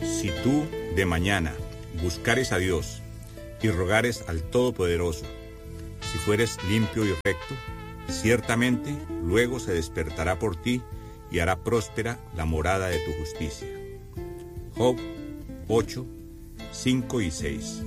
Si tú de mañana buscares a Dios y rogares al Todopoderoso, si fueres limpio y recto, ciertamente luego se despertará por ti y hará próspera la morada de tu justicia. Job 8, 5 y 6.